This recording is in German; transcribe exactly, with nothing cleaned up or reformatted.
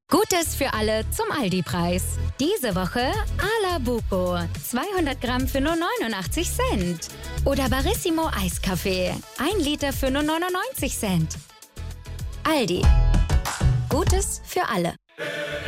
Gutes für alle zum Aldi-Preis. Diese Woche A la Buco. zweihundert Gramm für nur neunundachtzig Cent. Oder Barissimo Eiskaffee. ein Liter für nur neunundneunzig Cent. Aldi. Gutes für alle.